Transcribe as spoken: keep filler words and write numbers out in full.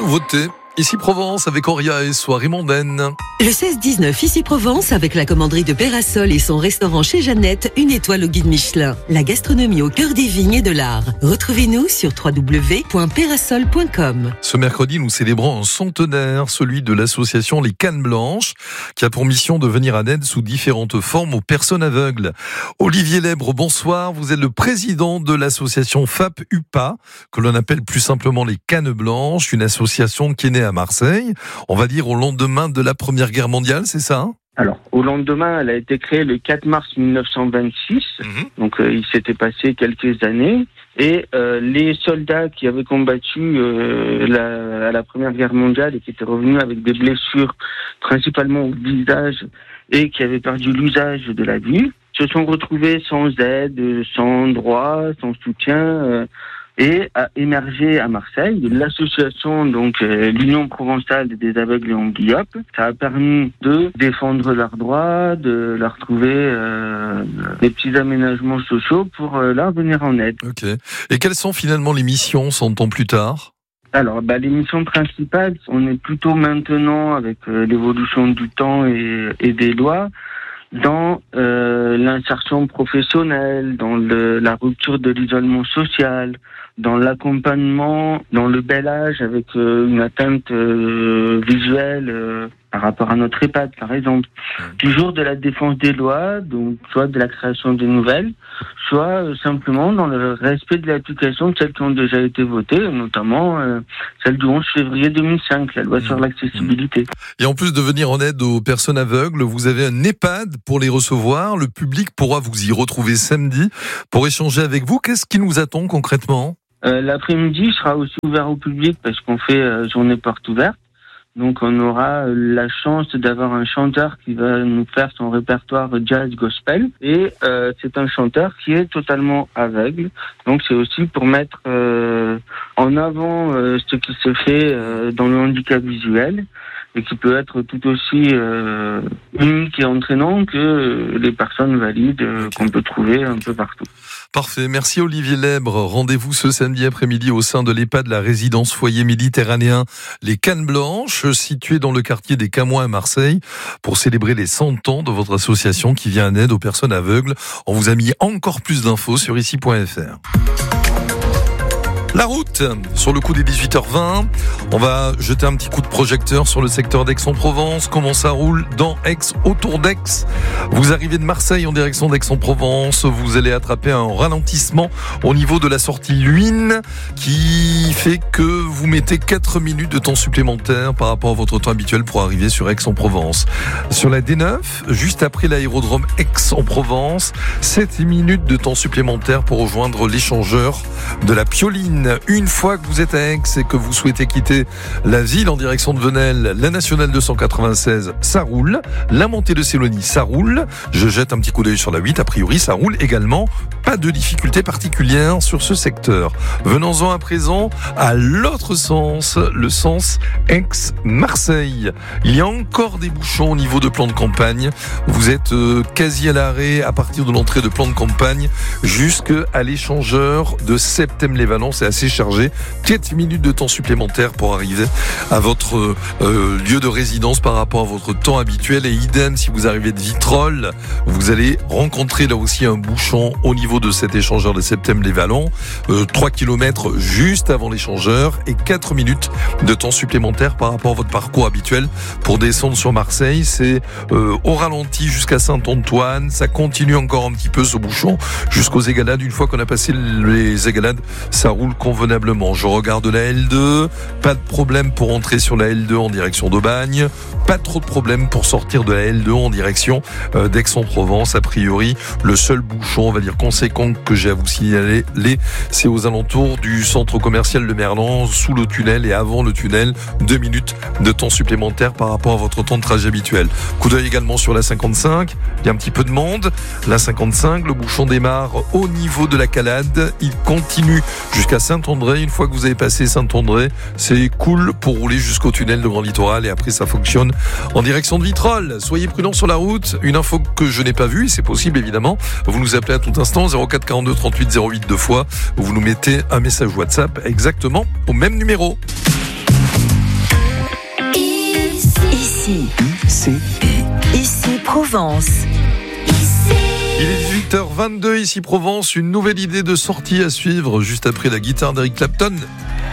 nouveauté. Ici Provence avec Auria et soirée mondaine. Le seize dix-neuf Ici Provence avec la commanderie de Pérasol et son restaurant chez Jeannette, une étoile au guide Michelin. La gastronomie au cœur des vignes et de l'art. Retrouvez-nous sur w w w point pérasol point com. Ce mercredi, nous célébrons un centenaire, celui de l'association Les Cannes Blanches, qui a pour mission de venir en aide sous différentes formes aux personnes aveugles. Olivier Lèbre, bonsoir. Vous êtes le président de l'association F A P U P A, que l'on appelle plus simplement Les Cannes Blanches, une association qui est née à Marseille, on va dire au lendemain de la Première Guerre mondiale, c'est ça ? Alors, au lendemain, elle a été créée le quatre mars mille neuf cent vingt-six, mmh. donc euh, il s'était passé quelques années, et euh, les soldats qui avaient combattu euh, la, à la Première Guerre mondiale et qui étaient revenus avec des blessures principalement au visage et qui avaient perdu l'usage de la vue, se sont retrouvés sans aide, sans droit, sans soutien, euh, et a émergé à Marseille l'association, donc euh, l'Union provençale des aveugles et amblyopes. Ça a permis de défendre leurs droits, de leur trouver euh, des petits aménagements sociaux pour euh, leur venir en aide. Ok. Et quelles sont finalement les missions cent ans plus tard ? Alors, bah, les missions principales, on est plutôt maintenant, avec euh, l'évolution du temps et, et des lois, dans euh, l'insertion professionnelle, dans le, la rupture de l'isolement social, dans l'accompagnement, dans le bel âge avec euh, une atteinte euh, visuelle euh, par rapport à notre EHPAD, par exemple. Toujours de la défense des lois, donc soit de la création de nouvelles, soit euh, simplement dans le respect de l'application de celles qui ont déjà été votées, notamment euh, celle du onze février deux mille cinq, la loi mmh. sur l'accessibilité. Et en plus de venir en aide aux personnes aveugles, vous avez un EHPAD pour les recevoir. Le public pourra vous y retrouver samedi pour échanger avec vous. Qu'est-ce qui nous attend concrètement ? Euh, l'après-midi sera aussi ouvert au public parce qu'on fait euh, journée porte ouverte. Donc on aura la chance d'avoir un chanteur qui va nous faire son répertoire jazz gospel. Et euh, c'est un chanteur qui est totalement aveugle. Donc c'est aussi pour mettre euh, en avant euh, ce qui se fait euh, dans le handicap visuel et qui peut être tout aussi euh, unique et entraînant que euh, les personnes valides euh, qu'on peut trouver un peu partout. Parfait, merci Olivier Lèbre. Rendez-vous ce samedi après-midi au sein de l'EHPAD de la résidence foyer méditerranéen Les Cannes Blanches, située dans le quartier des Camoins à Marseille, pour célébrer les cent ans de votre association qui vient en aide aux personnes aveugles. On vous a mis encore plus d'infos sur ici point f r. La route, sur le coup des dix-huit heures vingt, on va jeter un petit coup de projecteur sur le secteur d'Aix-en-Provence. Comment ça roule dans Aix, autour d'Aix. Vous arrivez de Marseille en direction d'Aix-en-Provence, vous allez attraper un ralentissement au niveau de la sortie Luynes qui fait que vous mettez quatre minutes de temps supplémentaire par rapport à votre temps habituel pour arriver sur Aix-en-Provence. Sur la D neuf, juste après l'aérodrome Aix-en-Provence, sept minutes de temps supplémentaire pour rejoindre l'échangeur de la Pioline. Une fois que vous êtes à Aix et que vous souhaitez quitter la ville en direction de Venelle, la nationale deux cent quatre-vingt-seize, ça roule. La montée de Sélonie, ça roule. Je jette un petit coup d'œil sur la huit, a priori ça roule également. Pas de difficulté particulière sur ce secteur. Venons-en à présent à l'autre sens, le sens Aix-Marseille. Il y a encore des bouchons au niveau de plan de campagne. Vous êtes euh, quasi à l'arrêt à partir de l'entrée de plan de campagne jusqu'à l'échangeur de Septem-les-Vallons. C'est assez chargé. quatre minutes de temps supplémentaire pour arriver à votre euh, lieu de résidence par rapport à votre temps habituel. Et idem, si vous arrivez de Vitrolles, vous allez rencontrer là aussi un bouchon au niveau de cet échangeur de Septem-les-Vallons. Euh, trois kilomètres juste avant l'échangeur et quatre minutes de temps supplémentaire par rapport à votre parcours habituel pour descendre sur Marseille. C'est euh, au ralenti jusqu'à Saint-Antoine. Ça continue encore un petit peu ce bouchon jusqu'aux Égalades. Une fois qu'on a passé les Égalades, ça roule convenablement. Je regarde la L deux, pas de problème pour entrer sur la L deux en direction d'Aubagne, pas trop de problème pour sortir de la L deux en direction euh, d'Aix-en-Provence. A priori, le seul bouchon, on va dire conséquent que j'ai à vous signaler, c'est aux alentours du centre commercial Le Merlan, sous le tunnel et avant le tunnel, deux minutes de temps supplémentaire par rapport à votre temps de trajet habituel. Coup d'œil également sur la cinquante-cinq, il y a un petit peu de monde. La cinquante-cinq, le bouchon démarre au niveau de la Calade, il continue jusqu'à Saint-André. Une fois que vous avez passé Saint-André, c'est cool pour rouler jusqu'au tunnel de Grand Littoral et après ça fonctionne en direction de Vitrolles. Soyez prudents sur la route. Une info que je n'ai pas vue, et c'est possible évidemment, vous nous appelez à tout instant zéro quatre quarante-deux trente-huit zéro huit deux fois, vous nous mettez un message WhatsApp exactement au même numéro. Ici. Ici. Ici Provence. Il est dix-huit heures vingt-deux, ici Provence, une nouvelle idée de sortie à suivre juste après la guitare d'Eric Clapton.